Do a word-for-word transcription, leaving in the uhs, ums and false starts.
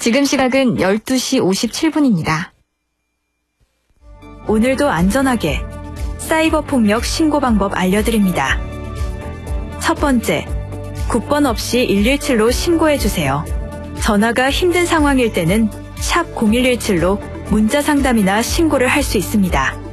지금 시각은 열두 시 오십칠 분입니다. 오늘도 안전하게 사이버 폭력 신고 방법 알려드립니다. 첫 번째, 국번 없이 일일칠로 신고해주세요. 전화가 힘든 상황일 때는 샵 공일일칠로 문자 상담이나 신고를 할 수 있습니다.